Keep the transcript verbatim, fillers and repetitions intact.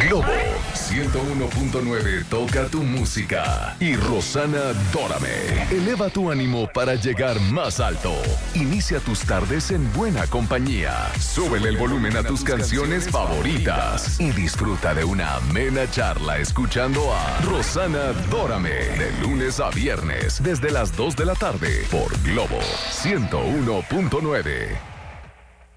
Globo ciento uno punto nueve toca tu música. Y Rosana Dórame eleva tu ánimo para llegar más alto. Inicia tus tardes en buena compañía. Súbele el volumen a tus canciones favoritas y disfruta de una amena charla escuchando a Rosana Dórame de lunes a viernes desde las dos de la tarde por Globo ciento uno punto nueve.